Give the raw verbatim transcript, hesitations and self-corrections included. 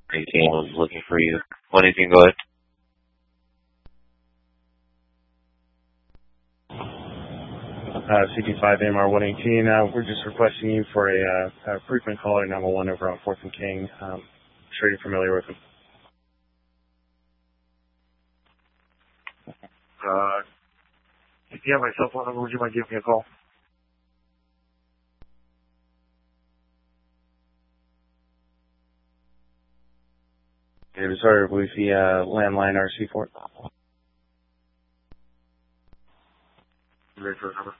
eighteen was looking for you. one eighteen, go ahead. Uh, C T five M R one eighteen, uh, we're just requesting you for a, uh, a frequent caller number one over on fourth and King. Um, I'm sure you're familiar with them. Uh, if you have my cell phone number, would you mind giving me a call? Yeah, sorry, with the uh, landline R C for it. Ready for a number?